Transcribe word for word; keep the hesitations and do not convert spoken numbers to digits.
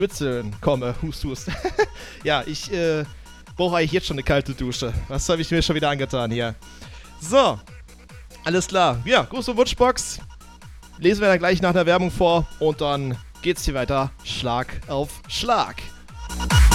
Witzeln komme. Hust, hust. Ja, ich äh, brauche eigentlich jetzt schon eine kalte Dusche. Was habe ich mir schon wieder angetan hier? So, alles klar. Ja, große Wunschbox. Lesen wir dann gleich nach der Werbung vor und dann geht's hier weiter Schlag auf Schlag.